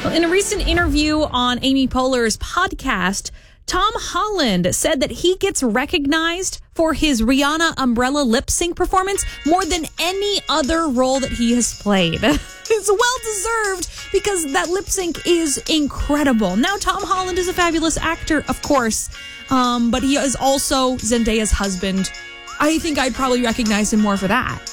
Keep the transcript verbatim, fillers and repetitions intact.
In a recent interview on Amy Poehler's podcast, Tom Holland said that he gets recognized for his Rihanna Umbrella lip sync performance more than any other role that he has played. It's well-deserved because that lip sync is incredible. Now, Tom Holland is a fabulous actor, of course, um, but he is also Zendaya's husband. I think I'd probably recognize him more for that.